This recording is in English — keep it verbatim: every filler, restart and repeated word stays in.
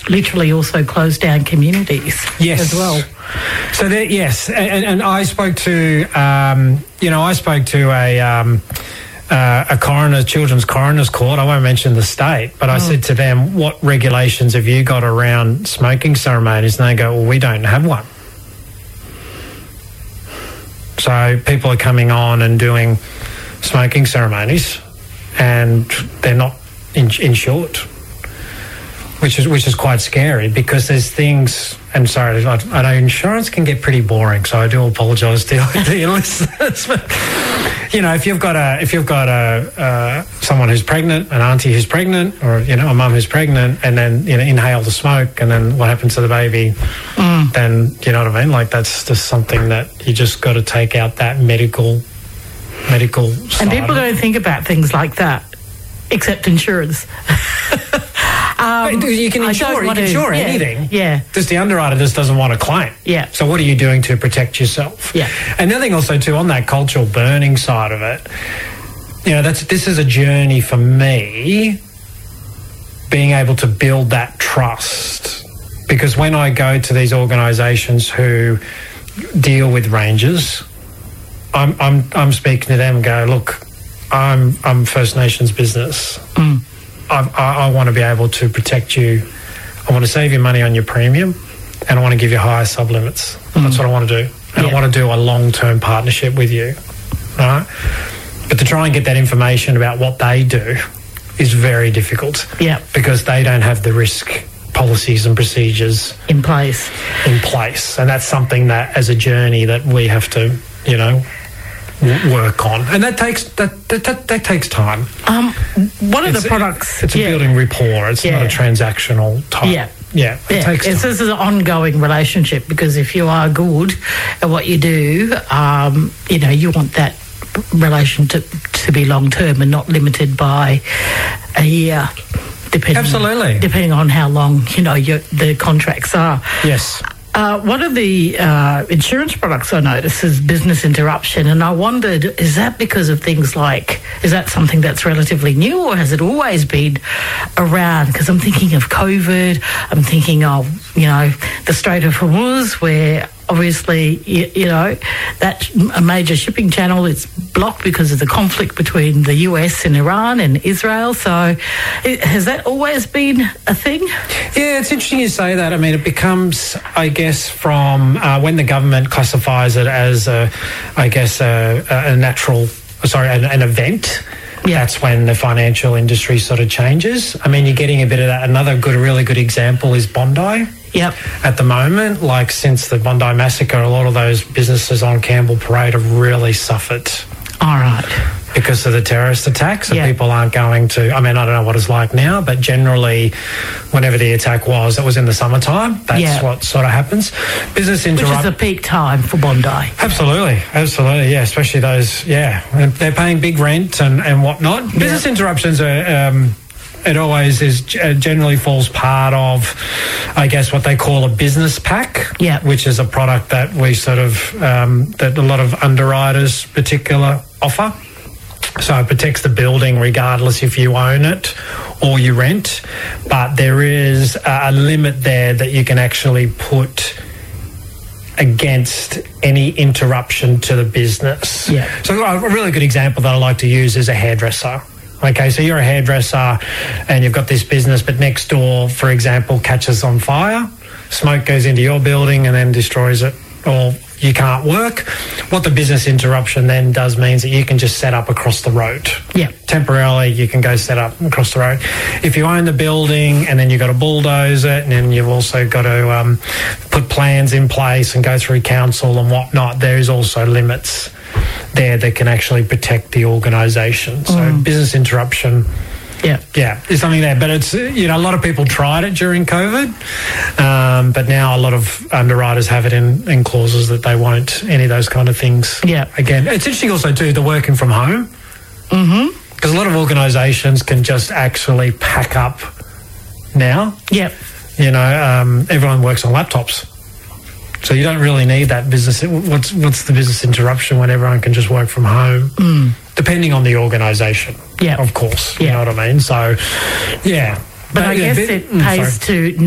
literally also closed down communities yes. as well. So there, yes, and, and I spoke to, um, you know, I spoke to a um, uh, a coroner, children's coroner's court. I won't mention the state, but I Oh. said to them, "What regulations have you got around smoking ceremonies?" And they go, "Well, we don't have one." So people are coming on and doing smoking ceremonies, and they're not in, insured, which is which is quite scary because there's things. And sorry, I, I know insurance can get pretty boring, so I do apologise to, to your listeners. But you know, if you've got a if you've got a uh, someone who's pregnant, an auntie who's pregnant, or you know, a mum who's pregnant, and then you know, inhale the smoke, and then what happens to the baby? Mm. Then you know what I mean. Like that's just something that you just got to take out that medical medical. And people don't think about things like that, except insurance. Um, you can insure, you can insure to, yeah, anything. Yeah. Just the underwriter just doesn't want to claim. Yeah. So what are you doing to protect yourself? Yeah. And the other thing also too, on that cultural burning side of it, you know, that's this is a journey for me, being able to build that trust. Because when I go to these organisations who deal with rangers, I'm I'm I'm speaking to them and go, look, I'm I'm First Nations business. Mm. I, I, I want to be able to protect you. I want to save you money on your premium, and I want to give you higher sublimits. Mm. That's what I want to do. And yeah. I want to do a long-term partnership with you, right? But to try and get that information about what they do is very difficult. Yeah. Because they don't have the risk policies and procedures in place. In place, and that's something that, as a journey, that we have to, you know, work on, and that takes that that, that, that takes time. Um, what are it's, the products? It's a yeah. building rapport. It's yeah. not a transactional type. Yeah, yeah. It yeah. takes it's, time. This is an ongoing relationship because if you are good at what you do, um, you know, you want that relation to to be long term and not limited by a year. Depending, Absolutely. Depending on how long you know your, the contracts are. Yes. Uh, one of the uh, insurance products I noticed is business interruption, and I wondered, is that because of things like, is that something that's relatively new, or has it always been around? Because I'm thinking of COVID, I'm thinking of, you know, the Strait of Hormuz, where obviously, you, you know, that's a major shipping channel. It's blocked because of the conflict between the U S and Iran and Israel. So it, has that always been a thing? Yeah, it's interesting you say that. I mean, it becomes, I guess, from uh, when the government classifies it as, a, I guess, a, a natural, sorry, an, an event. Yeah. That's when the financial industry sort of changes. I mean, you're getting a bit of that. Another good, really good example is Bondi. Yep. At the moment, like since the Bondi massacre, a lot of those businesses on Campbell Parade have really suffered. All right. Because of the terrorist attacks, so yeah. people aren't going to, I mean, I don't know what it's like now, but generally, whenever the attack was, it was in the summertime. That's yeah. what sort of happens. Business interrupt. Which is a peak time for Bondi. Absolutely, absolutely, yeah, especially those, yeah, they're paying big rent and, and whatnot. Yeah. Business interruptions are, um, it always is generally falls part of, I guess, what they call a business pack, yeah. which is a product that we sort of, um, that a lot of underwriters particular offer. So it protects the building regardless if you own it or you rent. But there is a limit there that you can actually put against any interruption to the business. Yeah. So a really good example that I like to use is a hairdresser. Okay, so you're a hairdresser and you've got this business, but next door, for example, catches on fire, smoke goes into your building and then destroys it, or you can't work. What the business interruption then does means that you can just set up across the road. Yeah. Temporarily, you can go set up across the road. If you own the building and then you've got to bulldoze it, and then you've also got to um, put plans in place and go through council and whatnot, there is also limits there that can actually protect the organisation. So mm. business interruption, yeah, yeah, is something there. But it's, you know, a lot of people tried it during COVID, um, but now a lot of underwriters have it in, in clauses that they won't any of those kind of things. Yeah. Again, it's interesting also too, the working from home. Mm-hmm. Because a lot of organisations can just actually pack up now. Yep. You know, um, everyone works on laptops. So you don't really need that business. What's what's the business interruption when everyone can just work from home? Mm. Depending on the organisation, yeah, of course. Yeah. You know what I mean? So, yeah. But, but I yeah, guess bit, it pays mm, to